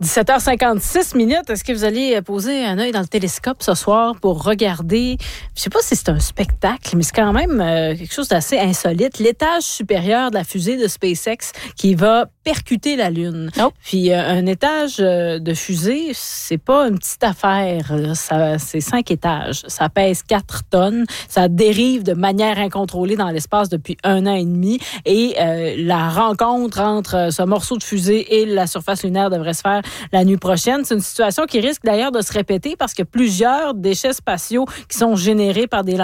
17h56. Est-ce que vous allez poser un œil dans le télescope ce soir pour regarder, je sais pas si c'est un spectacle, mais c'est quand même quelque chose d'assez insolite, l'étage supérieur de la fusée de SpaceX qui va percuter la Lune. Oh. Puis un étage de fusée, c'est pas une petite affaire. C'est 5 étages. Ça pèse 4 tonnes. Ça dérive de manière incontrôlée dans l'espace depuis 1 an et demi. Et la rencontre entre ce morceau de fusée et la surface lunaire devrait se faire la nuit prochaine. C'est une situation qui risque d'ailleurs de se répéter parce que plusieurs déchets spatiaux qui sont générés par des